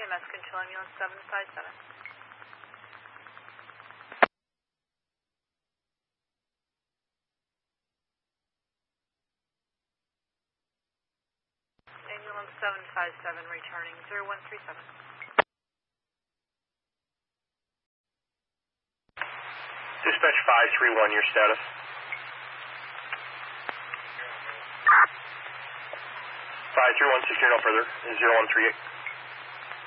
EMS control ambulance 757. Ambulance 757 returning 0137. Dispatch 531, your status. 531, secure no further, 0138.